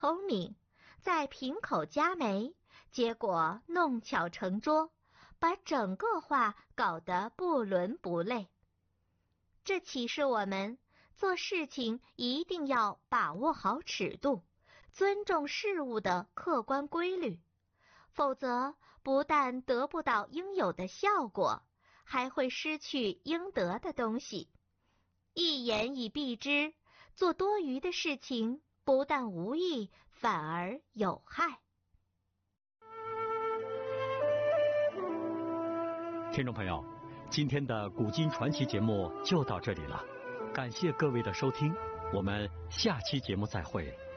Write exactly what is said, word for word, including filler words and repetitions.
聪明，在瓶口加煤，结果弄巧成拙，把整个画搞得不伦不类。这启示我们，做事情一定要把握好尺度，尊重事物的客观规律，否则不但得不到应有的效果，还会失去应得的东西。一言以蔽之，做多余的事情不但无益，反而有害。 听众朋友，今天的古今传奇节目就到这里了，感谢各位的收听，我们下期节目再会。